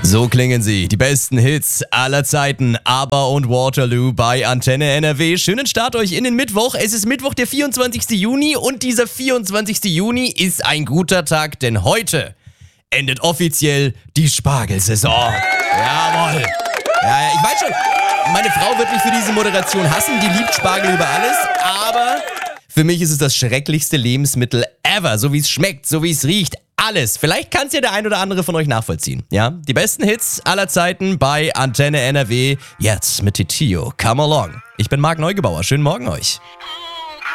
So klingen sie, die besten Hits aller Zeiten, ABBA und Waterloo bei Antenne NRW. Schönen Start euch in den Mittwoch. Es ist Mittwoch, der 24. Juni und dieser 24. Juni ist ein guter Tag, denn heute endet offiziell die Spargelsaison. Jawohl. Ja, ich weiß schon, meine Frau wird mich für diese Moderation hassen, die liebt Spargel über alles, aber für mich ist es das schrecklichste Lebensmittel ever, so wie es schmeckt, so wie es riecht. Alles. Vielleicht kann es ja der ein oder andere von euch nachvollziehen. Ja? Die besten Hits aller Zeiten bei Antenne NRW. Jetzt mit Titio. Come along. Ich bin Marc Neugebauer. Schönen Morgen euch.